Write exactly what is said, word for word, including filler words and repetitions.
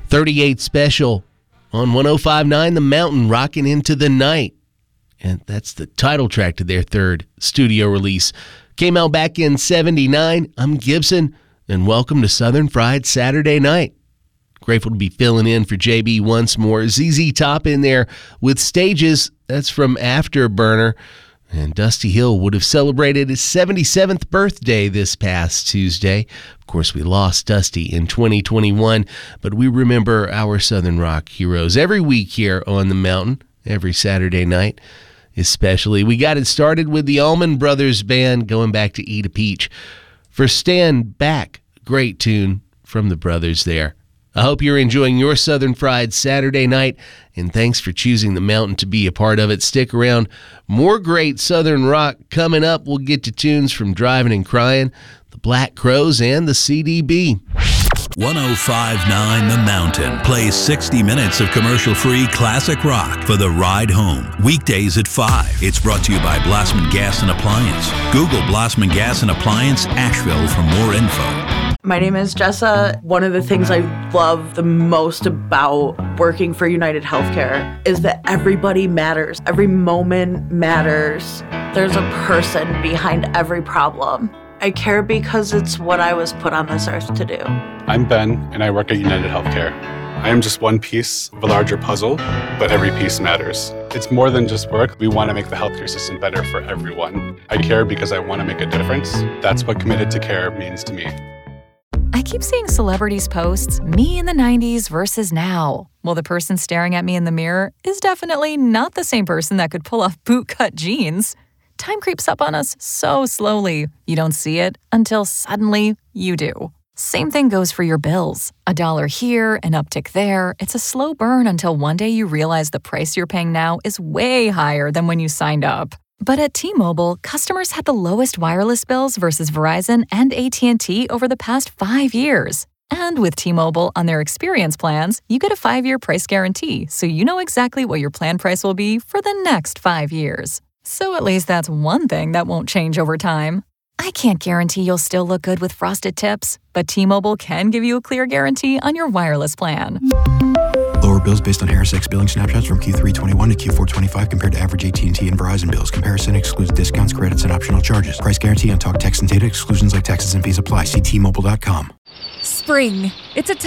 thirty-eight Special on one oh five point nine The Mountain, rocking into the night. And that's the title track to their third studio release. Came out back in seventy-nine. I'm Gibson, and welcome to Southern Fried Saturday Night. Grateful to be filling in for J B once more. Z Z Top in there with Stages. That's from Afterburner. And Dusty Hill would have celebrated his seventy-seventh birthday this past Tuesday. Of course, we lost Dusty in twenty twenty-one, but we remember our Southern rock heroes every week here on the Mountain, every Saturday night especially. We got it started with the Allman Brothers Band, going back to Eat a Peach for Stand Back. Great tune from the brothers there. I hope you're enjoying your Southern Fried Saturday night, and thanks for choosing the Mountain to be a part of it. Stick around. More great Southern rock coming up. We'll get to tunes from Driving and Crying, the Black Crowes, and the C D B. one oh five point nine The Mountain plays sixty minutes of commercial-free classic rock for the ride home. Weekdays at five. It's brought to you by Blossman Gas and Appliance. Google Blossman Gas and Appliance Asheville for more info. My name is Jessa. One of the things I love the most about working for United Healthcare is that everybody matters. Every moment matters. There's a person behind every problem. I care because it's what I was put on this earth to do. I'm Ben, and I work at United Healthcare. I am just one piece of a larger puzzle, but every piece matters. It's more than just work. We want to make the healthcare system better for everyone. I care because I want to make a difference. That's what Committed to Care means to me. I keep seeing celebrities posts, me in the nineties versus now. Well, the person staring at me in the mirror is definitely not the same person that could pull off bootcut jeans. Time creeps up on us so slowly. You don't see it until suddenly you do. Same thing goes for your bills. A dollar here, an uptick there. It's a slow burn until one day you realize the price you're paying now is way higher than when you signed up. But at T-Mobile, customers had the lowest wireless bills versus Verizon and A T and T over the past five years. And with T-Mobile on their experience plans, you get a five-year price guarantee, so you know exactly what your plan price will be for the next five years. So at least that's one thing that won't change over time. I can't guarantee you'll still look good with frosted tips, but T-Mobile can give you a clear guarantee on your wireless plan. Lower bills based on Harris X billing snapshots from Q three twenty-one to Q four twenty-five compared to average A T and T and Verizon bills. Comparison excludes discounts, credits, and optional charges. Price guarantee on talk, text, and data exclusions like taxes and fees apply. See T Mobile dot com. Spring. It's a time